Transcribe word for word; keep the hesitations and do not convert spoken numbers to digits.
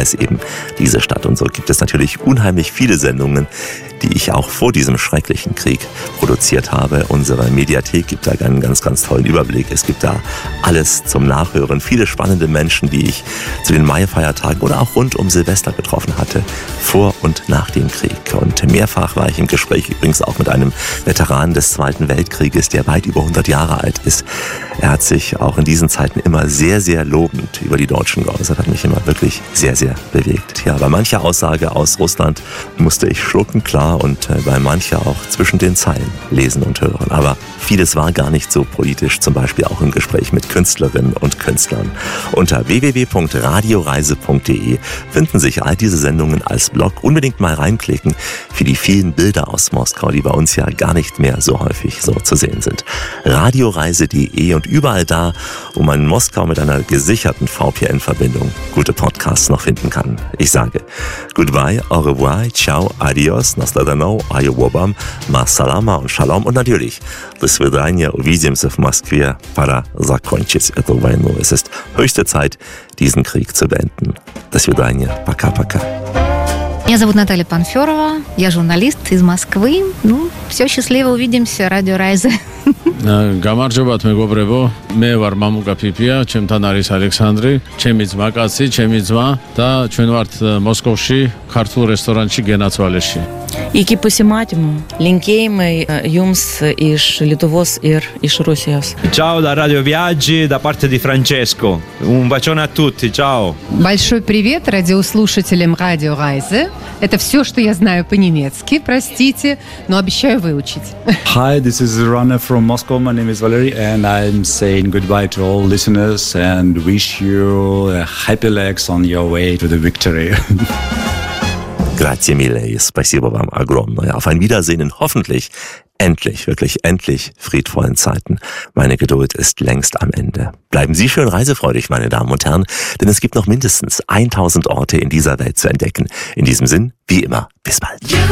weiß eben diese Stadt. Und so gibt es natürlich unheimlich viele Sendungen, die ich auch vor diesem schrecklichen Krieg produziert habe. Unsere Mediathek gibt da einen ganz, ganz tollen Überblick. Es gibt da alles zum Nachhören. Viele spannende Menschen, die ich zu den Maifeiertagen oder auch rund um Silvester getroffen hatte, vor und nach dem Krieg. Und mehrfach war ich im Gespräch übrigens auch mit einem Veteran des Zweiten Weltkrieges, der weit über hundert Jahre alt ist. Er hat sich auch in diesen Zeiten immer sehr, sehr lobend über die Deutschen geäußert, hat mich immer wirklich sehr, sehr bewegt. Ja, bei mancher Aussage aus Russland musste ich schlucken, klar, und bei mancher auch zwischen den Zeilen lesen und hören. Aber vieles war gar nicht so politisch, zum Beispiel auch im Gespräch mit Künstlerinnen und Künstlern. Unter w w w punkt radioreise punkt d e finden sich all diese Sendungen als Blog. Unbedingt mal reinklicken für die vielen Bilder aus Moskau, die bei uns ja gar nicht mehr so häufig so zu sehen sind. radioreise punkt d e und überall da, wo man in Moskau mit einer gesicherten V P N-Verbindung gute Podcasts noch finden kann. Ich sage Goodbye, au revoir, ciao, adios, nasledano, ayobobam, masalama und shalom und natürlich до свидания, увидимся в Москве, пора закончить эту войну. Es ist höchste Zeit, diesen Krieg zu beenden. До свидания, пока-пока. Меня зовут Наталья Панферова, я журналист из Москвы. Ну, все, счастливо, увидимся, Радио Райзе. გამარჯობათ მეგობრებო, მე ვარ მამუკა ფიფია, ჩემთან არის ალექსანდრი, ჩემი ძმა კაცი, ჩემი ძმა და ჩვენ ვართ მოსკოვში, ქართულ რესტორანში გენაცვალეში. Iki pusimātymu linkėjimai jums iš Lietuvos ir iš Rusijos. Ciao da Radio Viaggi, da parte di Francesco. Un bacione a tutti, ciao. Большой привет радиослушателям Радио Райзе. Это все, что я знаю по-немецки, простите, но обещаю выучить. Hi, this is a runner from Moscow. My name is Valery, and I'm saying goodbye to all listeners and wish you a happy legs on your way to the victory. Grazie mille, спасибо вам огромное. Auf ein Wiedersehen in hoffentlich, endlich, wirklich endlich friedvollen Zeiten. Meine Geduld ist längst am Ende. Bleiben Sie schön reisefreudig, meine Damen und Herren, denn es gibt noch mindestens tausend Orte in dieser Welt zu entdecken. In diesem Sinn, wie immer, bis bald.